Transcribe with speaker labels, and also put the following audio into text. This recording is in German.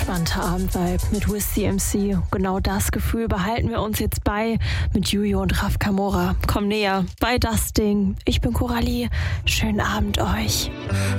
Speaker 1: entspannter Abendvibe mit Wiz CMC. Genau das Gefühl behalten wir uns jetzt bei mit Juju und Raf Kamora. Komm näher bei das Ding. Ich bin Coralie. Schönen Abend euch.